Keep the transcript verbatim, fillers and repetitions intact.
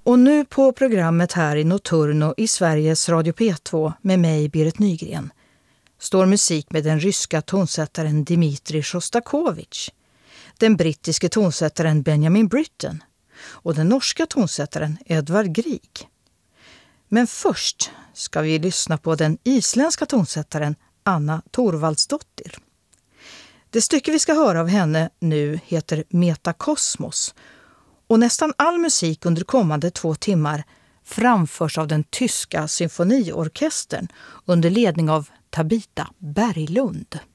Och nu på programmet här i Notturno i Sveriges Radio P två med mig, Berit Nygren, står musik med den ryska tonsättaren Dmitrij Shostakovich, den brittiske tonsättaren Benjamin Britten och den norska tonsättaren Edvard Grieg. Men först ska vi lyssna på den isländska tonsättaren Anna Thorvaldsdottir. Det stycke vi ska höra av henne nu heter Metakosmos, och nästan all musik under kommande två timmar framförs av den tyska symfoniorkestern under ledning av Tabita Berglund.